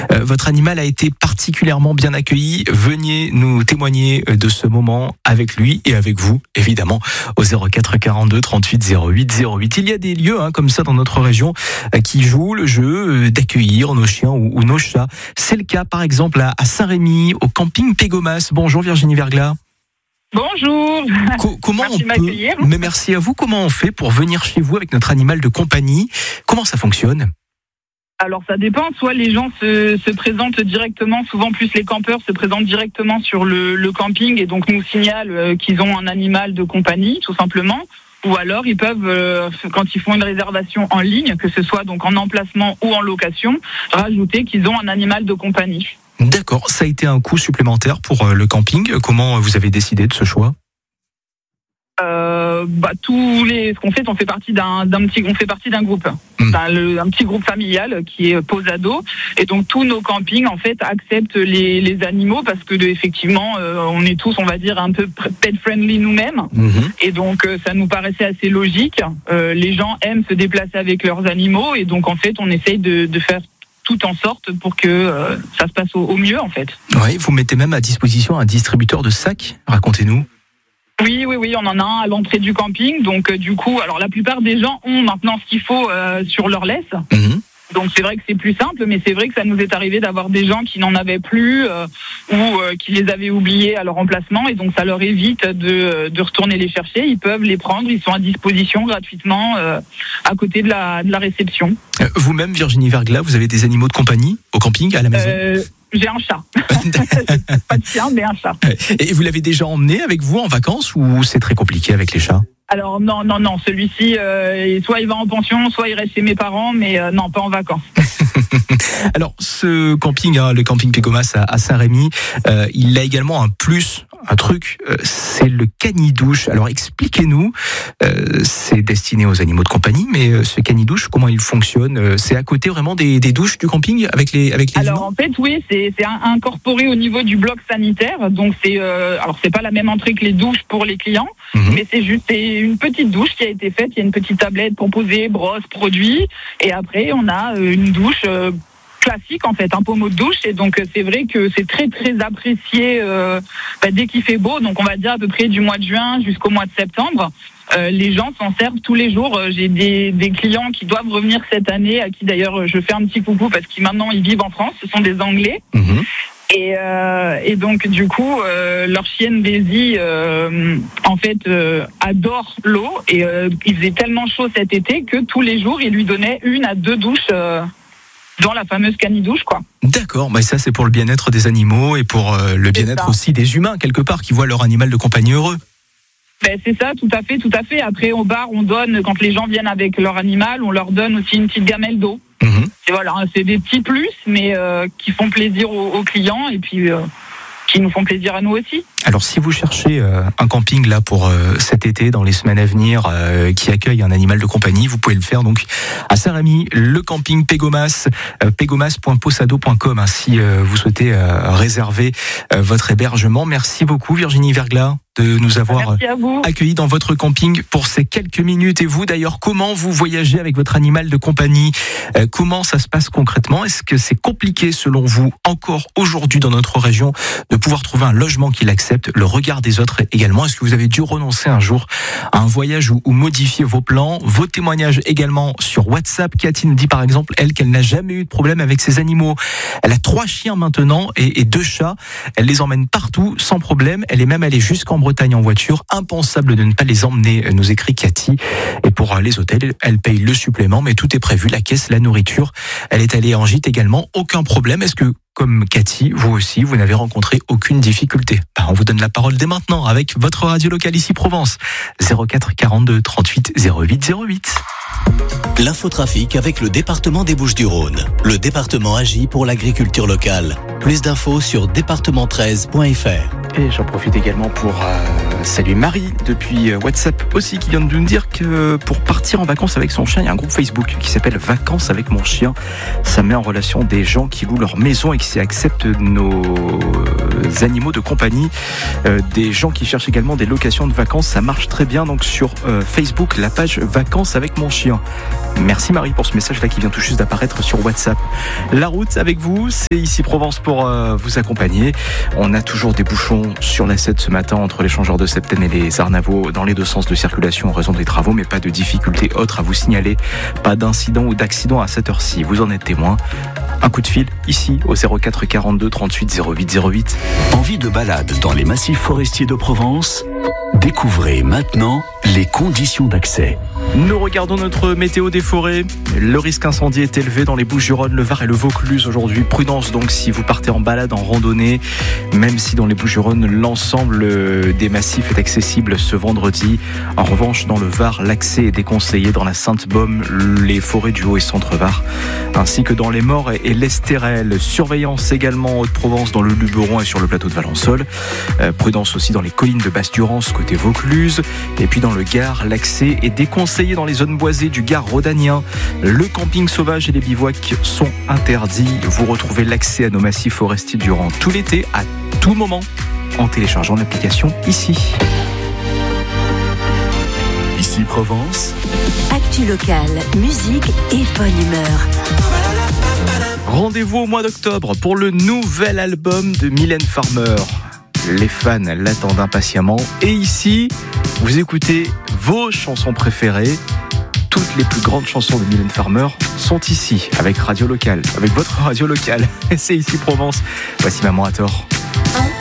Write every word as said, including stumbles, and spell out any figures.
Euh, votre animal a été particulièrement bien accueilli. Venez nous témoigner de ce moment avec lui et avec vous, évidemment, au zéro quatre quarante-deux trente-huit zéro huit zéro huit. Il y a des lieux hein, comme ça dans notre région euh, qui jouent le jeu euh, d'accueillir nos chiens ou, ou nos chats. C'est le cas, par exemple, à, à Saint-Rémy, au camping Pégomas. Bonjour Virginie Verglas. Bonjour. Co- comment merci on de peut... Mais merci à vous. Comment on fait pour venir chez vous avec notre animal de compagnie? Comment ça fonctionne? Alors ça dépend, soit les gens se, se présentent directement, souvent plus les campeurs se présentent directement sur le, le camping et donc nous signalent euh, qu'ils ont un animal de compagnie, tout simplement. Ou alors ils peuvent, euh, quand ils font une réservation en ligne, que ce soit donc en emplacement ou en location, rajouter qu'ils ont un animal de compagnie. D'accord, ça a été un coût supplémentaire pour euh, le camping. Comment vous avez décidé de ce choix? Euh, bah, tous les, ce qu'on fait, on fait partie d'un, d'un petit, on fait partie d'un groupe, mmh. un, le, un petit groupe familial qui est Posado, et donc tous nos campings en fait acceptent les, les animaux parce que de, effectivement, euh, on est tous, on va dire, un peu pet friendly nous-mêmes, mmh. et donc euh, ça nous paraissait assez logique. Euh, les gens aiment se déplacer avec leurs animaux, et donc en fait, on essaye de, de faire tout en sorte pour que euh, ça se passe au, au mieux en fait. Oui, vous mettez même à disposition un distributeur de sacs. Racontez-nous. Oui, oui, oui, on en a un à l'entrée du camping. Donc, euh, du coup, alors la plupart des gens ont maintenant ce qu'il faut euh, sur leur laisse. Mmh. Donc, c'est vrai que c'est plus simple, mais c'est vrai que ça nous est arrivé d'avoir des gens qui n'en avaient plus euh, ou euh, qui les avaient oubliés à leur emplacement. Et donc, ça leur évite de, de retourner les chercher. Ils peuvent les prendre, ils sont à disposition gratuitement euh, à côté de la, de la réception. Euh, vous-même, Virginie Verglas, vous avez des animaux de compagnie au camping, à la maison? euh, J'ai un chat. Pas de chien, mais un chat. Et vous l'avez déjà emmené avec vous en vacances ou c'est très compliqué avec les chats? Alors non, non, non, celui-ci, euh, soit il va en pension, soit il reste chez mes parents, mais euh, non, pas en vacances. Alors, ce camping, hein, le camping Pégomas à, à Saint-Rémy, euh, il a également un plus, un truc, euh, c'est le canidouche. Alors, expliquez-nous, euh, c'est destiné aux animaux de compagnie, mais euh, ce canidouche, comment il fonctionne? C'est à côté vraiment des, des douches du camping avec les avec les Alors, humains? en fait, oui, c'est, c'est incorporé au niveau du bloc sanitaire. Donc, c'est, euh, alors, c'est pas la même entrée que les douches pour les clients, mmh. mais c'est juste c'est une petite douche qui a été faite. Il y a une petite tablette pour poser brosse, produits, et après, on a une douche euh, classique en fait, un pommeau de douche, et donc c'est vrai que c'est très très apprécié euh, bah, dès qu'il fait beau, donc on va dire à peu près du mois de juin jusqu'au mois de septembre. Euh, les gens s'en servent tous les jours. J'ai des, des clients qui doivent revenir cette année, à qui d'ailleurs je fais un petit coucou parce qu'ils maintenant ils vivent en France, ce sont des Anglais. Mmh. Et, euh, et donc du coup euh, leur chienne Daisy euh, en fait euh, adore l'eau, et euh, il faisait tellement chaud cet été que tous les jours il lui donnait une à deux douches euh, dans la fameuse canidouche, quoi. D'accord, mais ça c'est pour le bien-être des animaux et pour euh, le bien-être aussi des humains quelque part qui voient leur animal de compagnie heureux. Ben, c'est ça, tout à fait, tout à fait. Après, au bar, on donne, quand les gens viennent avec leur animal, on leur donne aussi une petite gamelle d'eau. Mmh. Et voilà, c'est des petits plus, mais euh, qui font plaisir aux, aux clients et puis euh, qui nous font plaisir à nous aussi. Alors, si vous cherchez euh, un camping là pour euh, cet été, dans les semaines à venir, euh, qui accueille un animal de compagnie, vous pouvez le faire donc à Saint-Rémy, le camping Pégomas, euh, pégomas point posado point com, hein, si euh, vous souhaitez euh, réserver euh, votre hébergement. Merci beaucoup, Virginie Verglas, de nous avoir accueillis dans votre camping pour ces quelques minutes. Et vous d'ailleurs, comment vous voyagez avec votre animal de compagnie? euh, Comment ça se passe concrètement? Est-ce que c'est compliqué selon vous encore aujourd'hui dans notre région de pouvoir trouver un logement qui l'accepte? Le regard des autres également. Est-ce que vous avez dû renoncer un jour à un voyage ou, ou modifier vos plans? Vos témoignages également sur WhatsApp. Cathy nous dit par exemple, elle, qu'elle n'a jamais eu de problème avec ses animaux. Elle a trois chiens maintenant et, et deux chats. Elle les emmène partout sans problème. Elle est même allée jusqu'en Bretagne en voiture. Impensable de ne pas les emmener, nous écrit Cathy. Et pour les hôtels, elle paye le supplément, mais tout est prévu, la caisse, la nourriture. Elle est allée en gîte également, aucun problème. Est-ce que, comme Cathy, vous aussi, vous n'avez rencontré aucune difficulté? Ben, on vous donne la parole dès maintenant avec votre radio locale ici Provence. zéro quatre quarante-deux trente-huit zéro huit zéro huit. L'infotrafic avec le département des Bouches-du-Rhône. Le département agit pour l'agriculture locale. Plus d'infos sur département treize point f r. Et j'en profite également pour... Euh salut Marie depuis WhatsApp aussi qui vient de nous dire que pour partir en vacances avec son chien, il y a un groupe Facebook qui s'appelle Vacances avec mon chien. Ça met en relation des gens qui louent leur maison et qui acceptent nos animaux de compagnie. Euh, des gens qui cherchent également des locations de vacances. Ça marche très bien donc sur euh, Facebook, la page Vacances avec mon chien. Merci Marie pour ce message-là qui vient tout juste d'apparaître sur WhatsApp. La route avec vous, c'est ici Provence pour euh, vous accompagner. On a toujours des bouchons sur la sept ce matin entre l'échangeur de Septène et les Arnavaux dans les deux sens de circulation en raison des travaux, mais pas de difficultés autres à vous signaler. Pas d'incident ou d'accident à cette heure-ci. Vous en êtes témoin. Un coup de fil ici au zéro quatre quarante-deux trente-huit zéro huit zéro huit. Envie de balade dans les massifs forestiers de Provence ? Découvrez maintenant les conditions d'accès. Nous regardons notre météo des forêts. Le risque incendie est élevé dans les Bouches-du-Rhône, le Var et le Vaucluse aujourd'hui. Prudence donc si vous partez en balade, en randonnée, même si dans les Bouches-du-Rhône, l'ensemble des massifs est accessible ce vendredi. En revanche, dans le Var, l'accès est déconseillé dans la Sainte-Baume, les forêts du Haut et Centre-Var, ainsi que dans les Maures et l'Estérel. Surveillance également en Haute-Provence, dans le Luberon et sur le plateau de Valençol. Euh, prudence aussi dans les collines de Basse-Durance, côté Vaucluse. Et puis dans le Gard, l'accès est déconseillé dans les zones boisées du Gard rhodanien. Le camping sauvage et les bivouacs sont interdits. Vous retrouvez l'accès à nos massifs forestiers durant tout l'été, à tout moment, en téléchargeant l'application ici. Ici Provence. Actu locale, musique et bonne humeur. Rendez-vous au mois d'octobre pour le nouvel album de Mylène Farmer. Les fans l'attendent impatiemment. Et ici, vous écoutez vos chansons préférées. Toutes les plus grandes chansons de Mylène Farmer sont ici, avec Radio Locale, avec votre radio locale. C'est ici Provence. Voici Maman à tort.